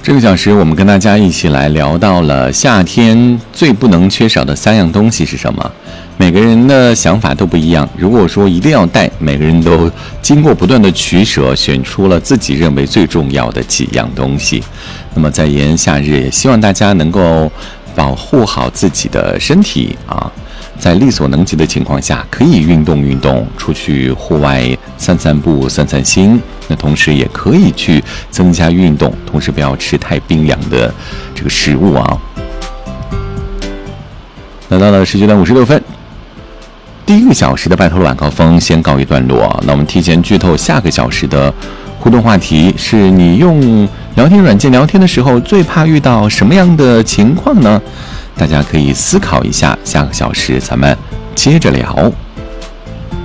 这个小时，我们跟大家一起来聊到了夏天最不能缺少的3样东西是什么？每个人的想法都不一样。如果说一定要带，每个人都经过不断的取舍，选出了自己认为最重要的几样东西。那么在炎夏日，也希望大家能够保护好自己的身体啊。在力所能及的情况下，可以运动运动，出去户外散散步、散散心。那同时也可以去增加运动，同时不要吃太冰凉的这个食物啊。来到了19点56分，第1个小时的拜托了晚高峰先告一段落。那我们提前剧透下个小时的互动话题是：你用聊天软件聊天的时候，最怕遇到什么样的情况呢？大家可以思考一下，下个小时咱们接着聊。